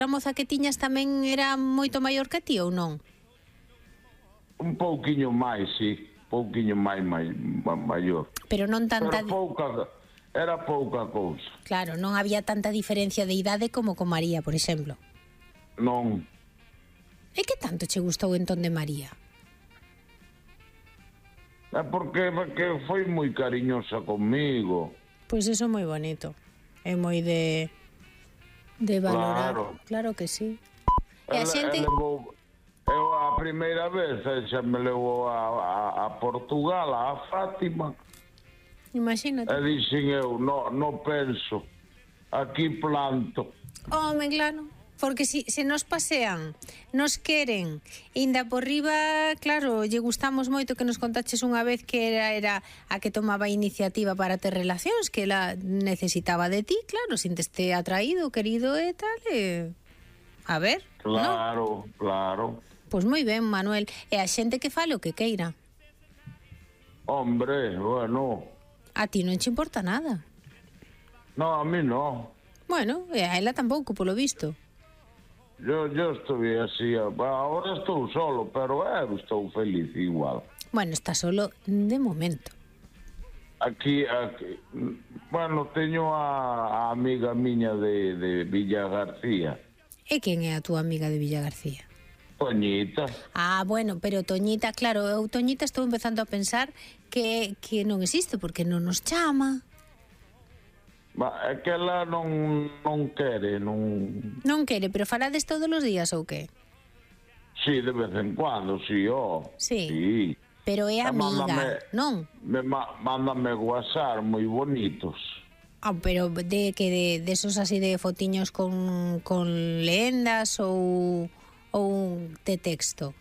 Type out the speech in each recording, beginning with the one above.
A moza que tiñas tamén era moito maior que ti ou non? Un pouquiño máis, sí. Un pouquiño máis maior. Pero non tanta... Era pouca cousa. Claro, non había tanta diferencia de idade como con María, por exemplo. Non. E que tanto che gustou entón de María? É porque foi moi cariñosa conmigo. Pois iso é moi bonito. É moi de valorar. Claro que sí. E a xente... Eu a primeira vez xa me levou a Portugal, a Fátima. Imagínate. E dixen eu, no penso, aquí planto. Home, claro. Porque se nos pasean, nos queren, inda por riba, claro, lle gustamos moito que nos contaches unha vez que era a que tomaba iniciativa para ter relacións, que ela necesitaba de ti, claro, sinteste atraído, querido e tal, a ver, claro, ¿no? Claro. Pois moi ben, Manuel, e a xente que fale o que queira. Hombre, bueno. A ti non che importa nada. No, a mí no. Bueno, e a ela tampouco, polo visto. Yo estou así, ahora estou solo, pero estou feliz igual. Bueno, está solo de momento. Aquí, bueno, teño a amiga miña de Villa García. E quen é a túa amiga de Villa García? Toñita. Ah, bueno, pero Toñita, claro, eu Toñita estou empezando a pensar que non existe, porque non nos chama. É que ela non quere, non... Non quere, pero falades todos os días ou que? Sí, de vez en cuando, sí, Sí. Pero é amiga, non? Mándame WhatsApp moi bonitos. Ah, pero de esos así de fotiños con lendas ou de texto?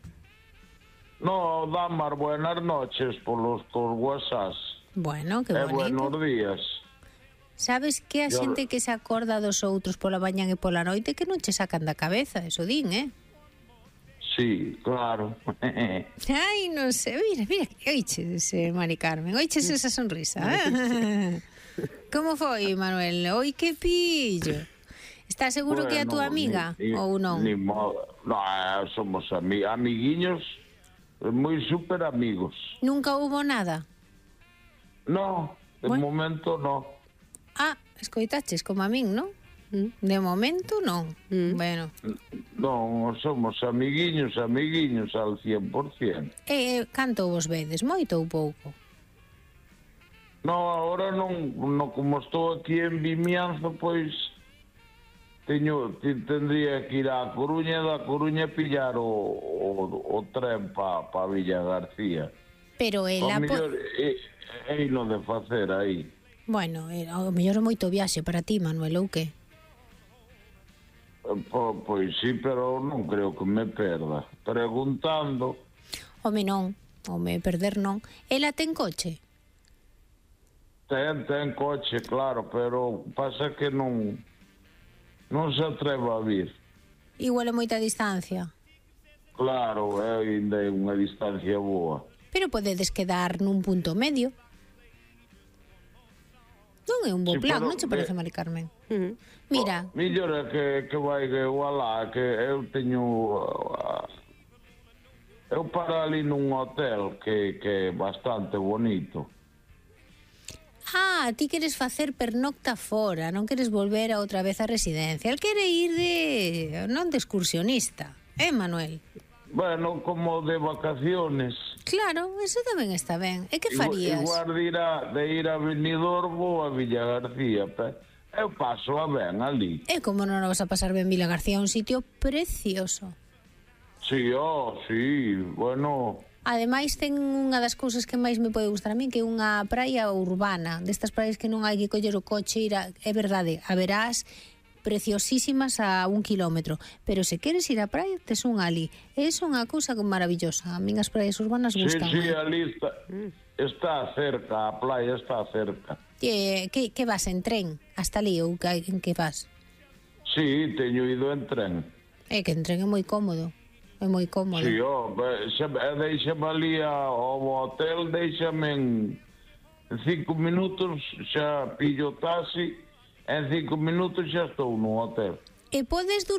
No, Damar, buenas noches por WhatsApp. Bueno, que bonito. Buenos días. Sabes que a xente que se acorda dos outros pola mañan e pola noite que non che sacan da cabeza, eso din, Sí, claro. Ai, non sei, mira, oiches, Mari Carmen, oiches esa sonrisa, Como foi, Manuel? Oi, que pillo. Estás seguro que é a túa amiga ou non? Ni modo, no, somos amiguiños, moi super amigos. Nunca hubo nada? No, de momento no. Ah, escoitaches como a min, non? De momento non. Bueno. Non, somos amiguiños al 100%. E canto vos vedes, moito ou pouco? No, ahora non, como estou aquí en Vimianzo, pois tendría que ir á Coruña, da Coruña pillar o tren pa Villa García. Pero ela... É ino de facer aí. Bueno, ao mellor é moito viaxe para ti, Manuel, ou que? Pois sí, pero non creo que me perda. Preguntando... Home, non. Home, perder non. Ela ten coche? Ten coche, claro, pero pasa que non se atreva a vir. Igual é moita distancia. Claro, é ainda unha distancia boa. Pero podedes quedar nun punto medio. Non é un bo plan, non che parece, Mari Carmen? Mira... Millor é que vai igualá, que eu teño... Eu para ali nun hotel que é bastante bonito. Ah, ti queres facer pernocta fora, non queres volver a outra vez á residencia. El quere ir non de excursionista, Manuel? Bueno, como de vacaciones. Claro, eso tamén está ben. E que farías? Igual de ir a Benidorm ou a Villa García, eu paso a ben ali. E como non vas a pasar ben Villa García, un sitio precioso. Sí, sí, bueno... Ademais, ten unha das cousas que máis me pode gustar a mí, que é unha praia urbana, destas praias que non hai que coller o coche, é verdade, a verás preciosísimas a 1 kilómetro, pero se queres ir á praia, tes un ali. É unha cousa maravillosa. A min as praias urbanas gustan. Sí, ali está cerca, a playa está cerca. Que vas en tren hasta ali ou en que vas? Sí, teño ido en tren. É que en tren é moi cómodo. É moi cómodo. Sí, deixame ali ao hotel, deixame en 5 minutos, xa pillo taxi, en 5 minutos xa estou no hotel. E podes